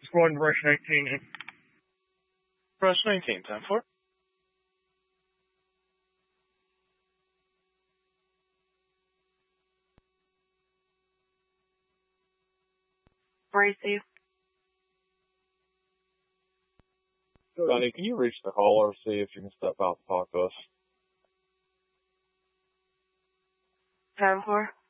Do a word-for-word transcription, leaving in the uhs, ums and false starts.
Squad rush nineteen. Rush nineteen, time for. Bracy. Johnny, can you reach the hauler, see if you can step out and talk to us? Time for.